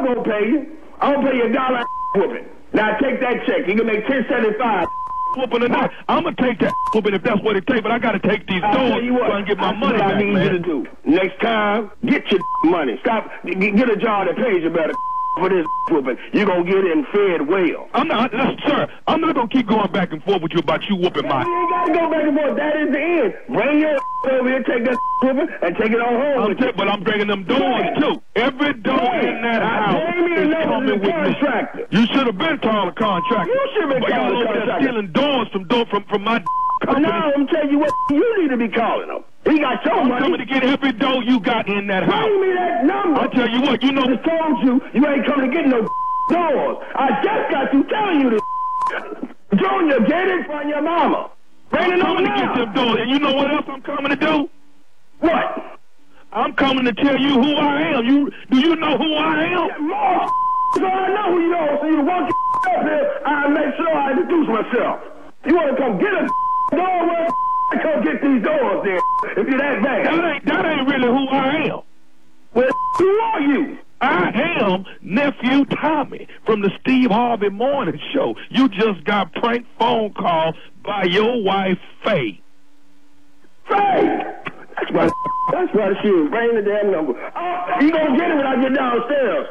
I'm going to pay you. I'm going to pay you $1 whooping. Now take that check. You can make $10.75 whooping or not. I'm going to take that whooping if that's what it takes, but I got to take these doors so I can get my money back, man. What I need you to do. Next time, get your money. Stop. Get a job that pays you better. For this whooping, you're going to get in fed well. I'm not, sir, I'm not going to keep going back and forth with you about you whooping my... You ain't got to go back and forth. That is the end. Bring your over here, take that whooping, and take it on home. But I'm bringing them doors, too. Every door in that house is coming with me. You should have been calling a contractor. You should have been calling a contractor. Y'all stealing doors from my company. No, I'm telling you what, you need to be calling them. He got your money. I'm coming to get every door you got in that house. Bring me that number. I'll tell you what, you know. I just told you, you ain't coming to get no doors. I just got to telling you this. Junior, get it from your mama. Bring it on now. I'm coming to get them doors. And you know what else I'm coming to do? What? I'm coming to tell you who I am. Do you know who I am? More. So I know who you are. So you want to up here, I'll make sure I introduce myself. You want to come get a door? Come get these doors there, if you're that bad. That ain't really who I am. Well, who are you? I am Nephew Tommy from the Steve Harvey Morning Show. You just got prank phone call by your wife, Faye. Faye! That's why she was bringing the damn number. Oh, you gonna get it when I get downstairs.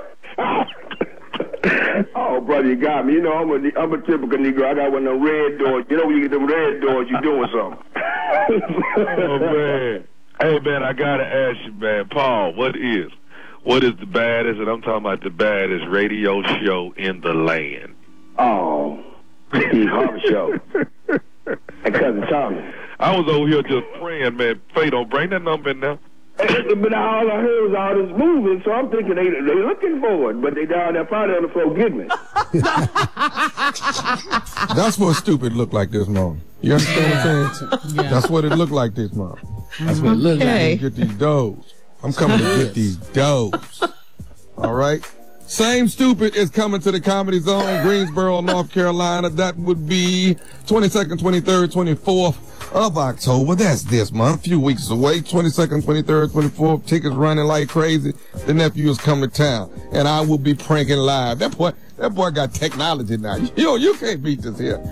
Oh, brother, you got me. You know, I'm a typical Negro. I got one of them red doors. You know, when you get them red doors, you doing something. Oh, man. Hey, man, I got to ask you, man, Paul, what is the baddest, and I'm talking about the baddest radio show in the land? Oh, Steve Harvey Show. And Cousin Tommy. I was over here just praying, man, Faye, don't bring that number in there. But all I heard was all this moving, so I'm thinking they looking for it, but they down there probably on the floor getting me. That's what stupid looked like this morning. You understand what I'm saying? Yeah. That's what it looked like this morning. That's what it looked like. Get these doughs. I'm coming to get these doughs. All right? Same stupid is coming to the Comedy Zone, Greensboro, North Carolina. That would be 22nd, 23rd, 24th of October. That's this month. A few weeks away. 22nd, 23rd, 24th. Tickets running like crazy. The nephew is coming to town. And I will be pranking live. That boy got technology now. You can't beat this here.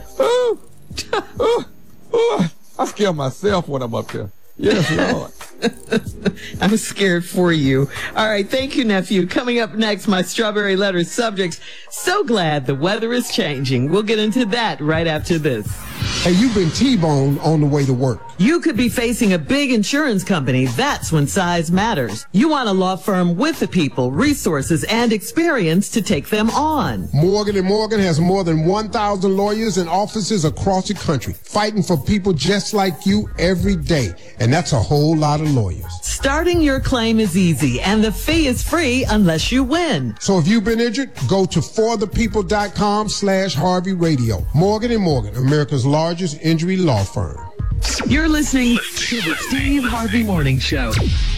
I scare myself when I'm up there. Yes, Lord. I'm scared for you. All right, thank you, nephew. Coming up next, my Strawberry Letter subjects. So glad the weather is changing. We'll get into that right after this. Hey, you've been T-boned on the way to work. You could be facing a big insurance company. That's when size matters. You want a law firm with the people, resources, and experience to take them on. Morgan & Morgan has more than 1,000 lawyers and offices across the country, fighting for people just like you every day. And that's a whole lot of lawyers. Starting your claim is easy, and the fee is free unless you win. So if you've been injured, go to forthepeople.com/Harvey Radio. Morgan & Morgan, America's largest injury law firm. You're listening to the Steve Harvey Morning Show.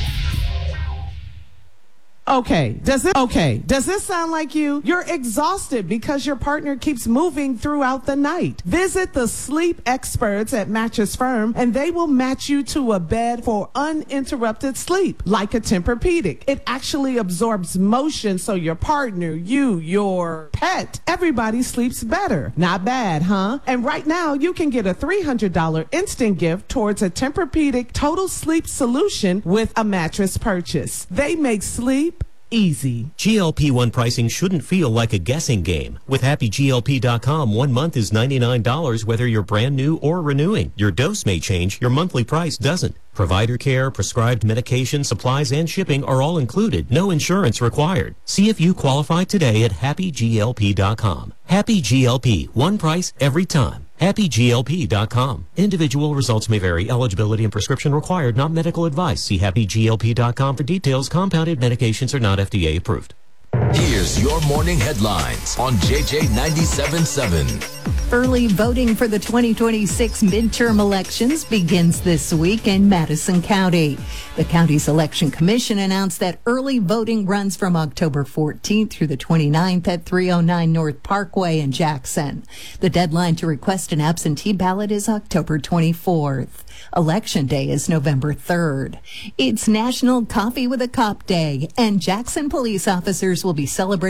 Okay, does this sound like you? You're exhausted because your partner keeps moving throughout the night. Visit the sleep experts at Mattress Firm and they will match you to a bed for uninterrupted sleep, like a Tempur-Pedic. It actually absorbs motion so your partner, you, your pet, everybody sleeps better. Not bad, huh? And right now you can get a $300 instant gift towards a Tempur-Pedic total sleep solution with a mattress purchase. They make sleep easy. GLP-1 pricing shouldn't feel like a guessing game. With HappyGLP.com, 1 month is $99 whether you're brand new or renewing. Your dose may change, your monthly price doesn't. Provider care, prescribed medication, supplies, and shipping are all included. No insurance required. See if you qualify today at HappyGLP.com. Happy GLP, one price every time. HappyGLP.com. Individual results may vary. Eligibility and prescription required. Not medical advice. See HappyGLP.com for details. Compounded medications are not FDA approved. Here's your morning headlines on JJ 97.7. Early voting for the 2026 midterm elections begins this week in Madison County. The county's election commission announced that early voting runs from October 14th through the 29th at 309 North Parkway in Jackson. The deadline to request an absentee ballot is October 24th. Election Day is November 3rd. It's National Coffee with a Cop Day, and Jackson police officers will be celebrating